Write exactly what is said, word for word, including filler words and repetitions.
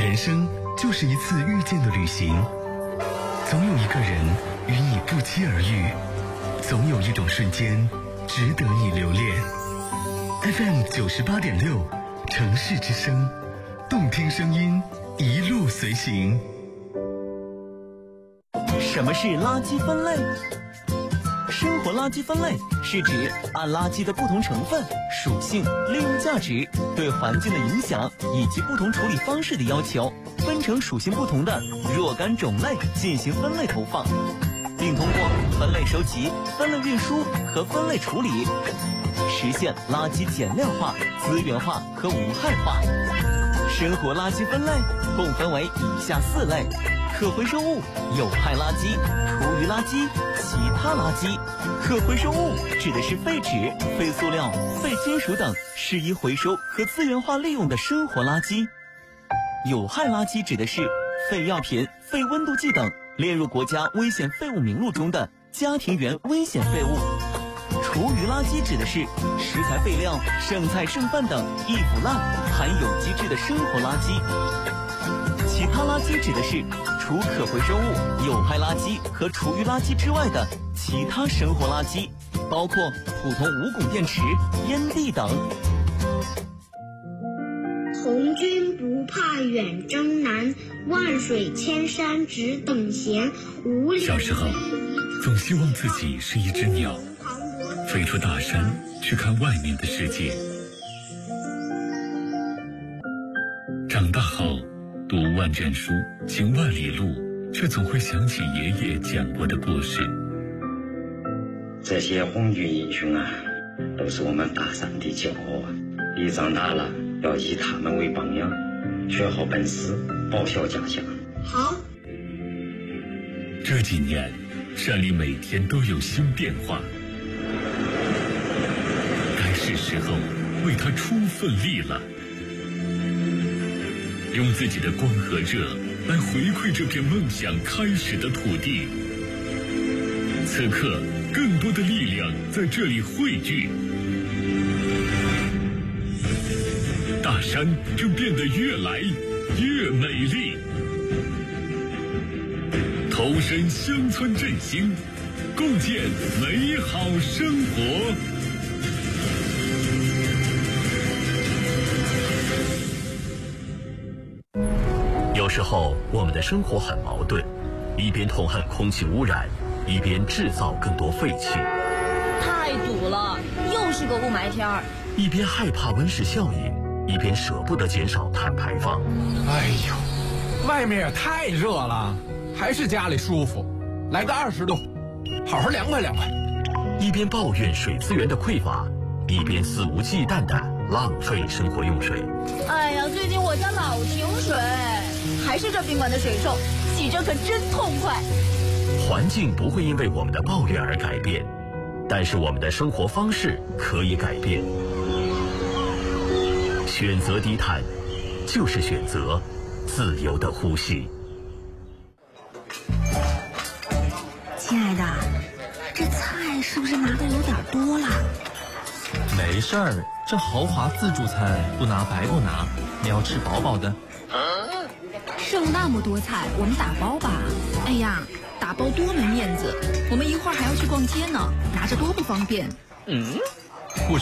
人生就是一次遇见的旅行，总有一个人与你不期而遇，总有一种瞬间值得你留恋。 F M 九十八点六，城市之声，动听声音，一路随行。 什么是垃圾分类？生活垃圾分类是指按垃圾的不同成分、属性、利用价值、对环境的影响以及不同处理方式的要求，分成属性不同的若干种类进行分类投放，并通过分类收集、分类运输和分类处理，实现垃圾减量化、资源化和无害化。生活垃圾分类共分为以下四类：可回收物、有害垃圾、厨余垃圾、其他垃圾。可回收物指的是废纸、废塑料、废金属等适宜回收和资源化利用的生活垃圾。有害垃圾指的是废药品、废温度计等列入国家危险废物名录中的家庭原危险废物。厨余垃圾指的是食材废料、剩菜剩饭等易腐烂、含有机质的生活垃圾。其他垃圾指的是除可回收物、有害垃圾和厨余垃圾之外的其他生活垃圾，包括普通无汞电池、烟蒂等。 从军不怕远征难，万水千山只等闲。无理。 小时候，总希望自己是一只鸟，飞出大山去看外面的世界。长大后，读万卷书，行万里路，却总会想起爷爷讲过的故事。 这些红军英雄啊，都是我们大山的骄傲啊！你长大了要以他们为榜样，学好本事，报效家乡。 好。 这几年，山里每天都有新变化，该是时候为他出份力了。用自己的光和热来回馈这片梦想开始的土地。此刻，更多的力量在这里汇聚，大山正变得越来越美丽。投身乡村振兴，共建美好生活。有时候我们的生活很矛盾，一边痛恨空气污染，一边制造更多废气。 太堵了，又是个雾霾天儿。 一边害怕温室效应，一边舍不得减少碳排放。 哎呦，外面也太热了，还是家里舒服。来个二十度，好好凉快凉快。 一边抱怨水资源的匮乏，一边肆无忌惮地浪费生活用水。 哎呀，最近我家老停水，还是这宾馆的水臭，洗着可真痛快。 环境不会因为我们的抱怨而改变，但是我们的生活方式可以改变。选择低碳，就是选择自由的呼吸。 亲爱的，这菜是不是拿的有点多了？ 没事儿，这豪华自助餐不拿白不拿，你要吃饱饱的。 剩那么多菜，我们打包吧。哎呀，打包多没面子，我们一会儿还要去逛街呢，拿着多不方便。 嗯。